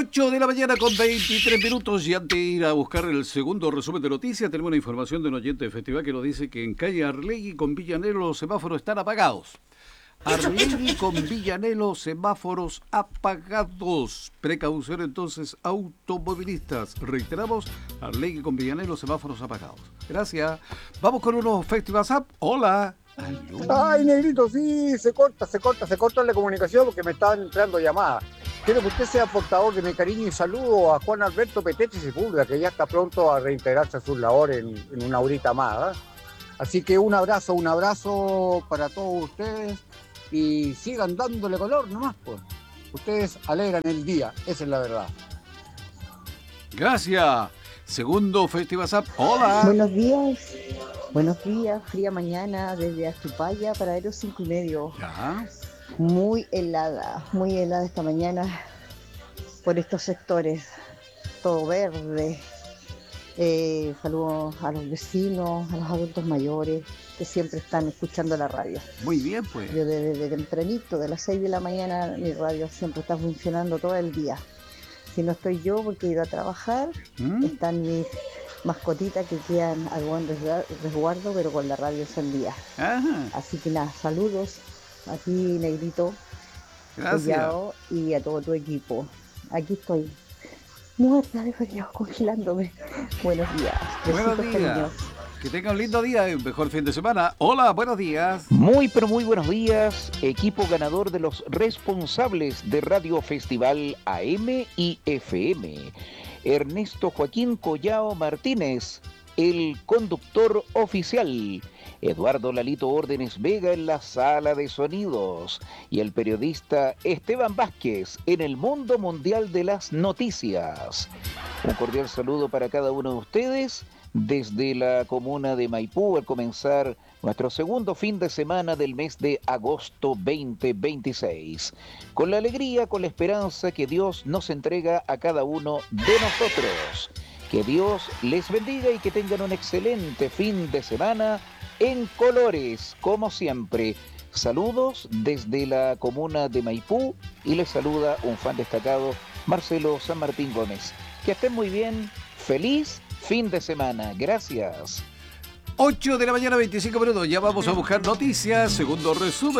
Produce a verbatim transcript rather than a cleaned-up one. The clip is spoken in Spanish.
ocho de la mañana con veintitrés minutos y antes de ir a buscar el segundo resumen de noticias, tenemos una información de un oyente del festival que nos dice que en calle Arlegui con Villanelo los semáforos están apagados. Arlegui con Villanelo, semáforos apagados. Precaución entonces, automovilistas. Reiteramos, Arlegui con Villanelo, semáforos apagados. Gracias. Vamos con unos festivals up. Hola. Aló. Ay, negrito, sí, se corta, se corta, se corta la comunicación porque me estaban entrando llamadas. Quiero que usted sea portador de mi cariño y saludo a Juan Alberto Petete Sepúlveda, que ya está pronto a reintegrarse a sus labores en, en una horita más, ¿eh? Así que un abrazo, un abrazo para todos ustedes y sigan dándole color nomás, pues. Ustedes alegran el día, esa es la verdad. Gracias. Segundo Festival S A P. Hola. Buenos días. Buenos días. Fría mañana desde Astupaya, Paradero cinco y medio. Ya. Muy helada, muy helada esta mañana por estos sectores. Todo verde. Eh, saludos a los vecinos, a los adultos mayores que siempre están escuchando la radio. Muy bien, pues. Yo desde, desde tempranito, de las seis de la mañana, mi radio siempre está funcionando todo el día. Si no estoy yo porque he ido a trabajar, ¿Mm? Están mis mascotitas que quedan a buen resguardo, pero con la radio encendida. Ajá. Así que nada, saludos a ti, Negrito, Collado, y a todo tu equipo. Aquí estoy, muerta de frío, congelándome. Buenos días. Buenos días. Cariños. Que tenga un lindo día y un mejor fin de semana. Hola, buenos días. Muy, pero muy buenos días. Equipo ganador de los responsables de Radio Festival A M y F M. Ernesto Joaquín Collao Martínez, el conductor oficial. Eduardo Lalito Órdenes Vega en la sala de sonidos. Y el periodista Esteban Vázquez en el mundo mundial de las noticias. Un cordial saludo para cada uno de ustedes desde la comuna de Maipú al comenzar nuestro segundo fin de semana del mes de agosto veinte veintiséis. Con la alegría, con la esperanza que Dios nos entrega a cada uno de nosotros. Que Dios les bendiga y que tengan un excelente fin de semana en colores, como siempre. Saludos desde la comuna de Maipú y les saluda un fan destacado, Marcelo San Martín Gómez. Que estén muy bien, feliz fin de semana, gracias. ocho de la mañana, veinticinco minutos, ya vamos a buscar noticias, segundo resumen.